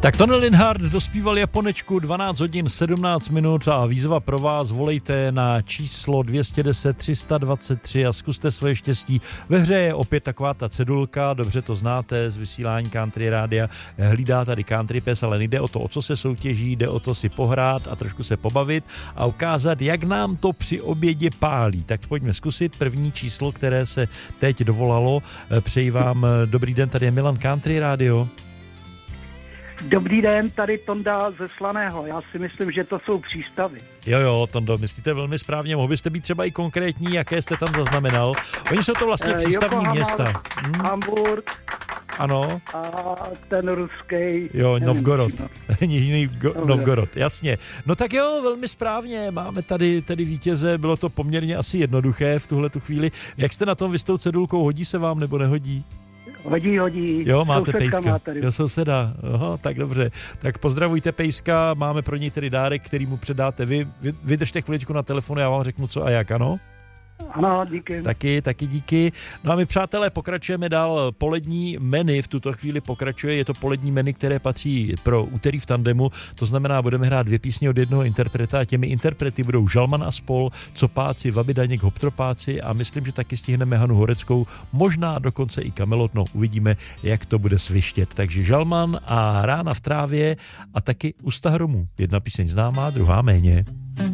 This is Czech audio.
Tak Tony Linhart dospíval Japonečku 12 hodin 17 minut a výzva pro vás, volejte na číslo 210 323 a zkuste svoje štěstí. Ve hře je opět taková ta cedulka, dobře to znáte z vysílání Country Rádia, hlídá tady Country Pes, ale nejde o to, o co se soutěží, jde o to si pohrát a trošku se pobavit a ukázat, jak nám to při obědě pálí. Tak pojďme zkusit první číslo, které se teď dovolalo. Přeji vám dobrý den, tady je Milan, Country Radio. Dobrý den, tady Tonda ze Slaného. Já si myslím, že to jsou přístavy. Jo, Tondo, myslíte velmi správně. Mohl byste být třeba i konkrétní, jaké jste tam zaznamenal? Oni jsou to vlastně přístavní Yokohama, města. Hamburg. Ano. A ten ruský. Jo, Novgorod. Novgorod, jasně. No tak jo, velmi správně. Máme tady vítěze. Bylo to poměrně asi jednoduché v tuhletu chvíli. Jak jste na tom vy s tou cedulkou? Hodí se vám nebo nehodí? Hodí. Jo, máte Pejska. Jo, souseda. Aha, tak dobře. Tak pozdravujte Pejska, máme pro něj tedy dárek, který mu předáte vy. Vydržte chviličku na telefonu, já vám řeknu co a jak, ano? Ano, díky. Taky díky. No a my, přátelé, pokračujeme dál. Polední menu v tuto chvíli pokračuje. Je to polední menu, které patří pro úterý v tandemu. To znamená, budeme hrát 2 písně od jednoho interpreta a těmi interprety budou Žalman a spol, Copáci, Vaby Daněk, Hoptropáci a myslím, že taky stihneme Hanu Horeckou, možná dokonce i Kamelot. No, uvidíme, jak to bude svištět. Takže Žalman a Rána v trávě a taky Usta hromů. Jedna píseň známá, druhá méně.